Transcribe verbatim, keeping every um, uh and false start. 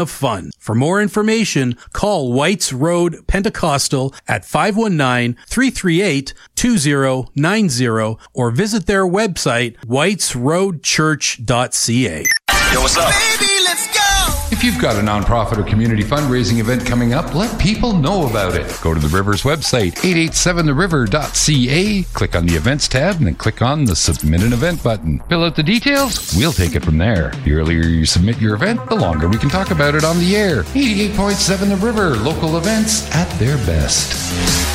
of fun. For more information, call White's Road Pentecostal at five one nine, three three eight, two zero nine zero or visit their website, whites road church dot c a. Yo, what's up? Baby, let's go! If you've got a nonprofit or community fundraising event coming up, let people know about it. Go to the River's website, eight eight seven the river dot c a, click on the Events tab, and then click on the Submit an Event button. Fill out the details, we'll take it from there. The earlier you submit your event, the longer we can talk about it on the air. eighty-eight point seven The River, local events at their best.